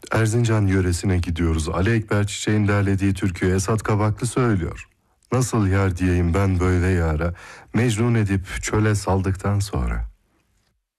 Erzincan yöresine gidiyoruz. Ali Ekber Çiçek'in derlediği türküyü Esat Kabaklı söylüyor. Nasıl yar diyeyim ben böyle yara, mecnun edip çöle saldıktan sonra.